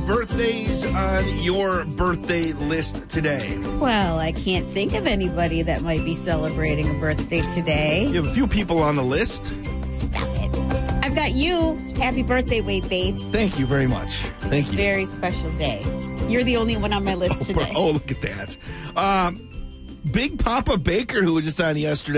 birthdays on your birthday list today? Well, I can't think of anybody that might be celebrating a birthday today. You have a few people on the list. Stop it. I've got you. Happy birthday, Wade Bates. Thank you very much. Thank you. Very special day. You're the only one on my list today. Oh, look at that. Big Papa Baker, who was just on yesterday.